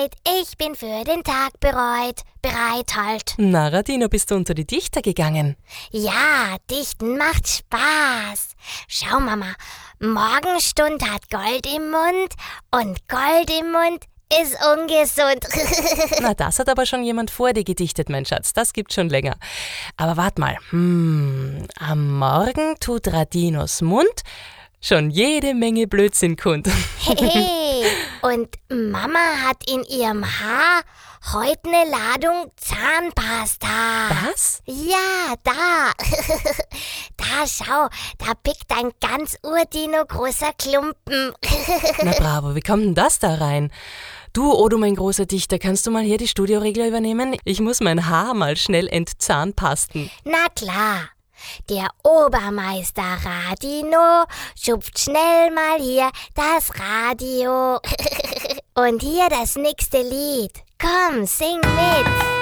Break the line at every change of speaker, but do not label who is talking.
Ich bin für den Tag bereit halt.
Na, Radino, bist du unter die Dichter gegangen?
Ja, Dichten macht Spaß. Schau, Mama, Morgenstund hat Gold im Mund und Gold im Mund ist ungesund.
Na, das hat aber schon jemand vor dir gedichtet, mein Schatz. Das gibt's schon länger. Aber wart mal. Am Morgen tut Radinos Mund schon jede Menge Blödsinn kund.
Hey, und Mama hat in ihrem Haar heute eine Ladung Zahnpasta.
Was?
Ja, da. Da, schau, da pickt ein ganz Urdino großer Klumpen.
Na bravo, wie kommt denn das da rein? Du, Odo, mein großer Dichter, kannst du mal hier die Studioregler übernehmen? Ich muss mein Haar mal schnell entzahnpasten.
Na klar. Der Obermeister Radino schupft schnell mal hier das Radio. Und hier das nächste Lied. Komm, sing mit.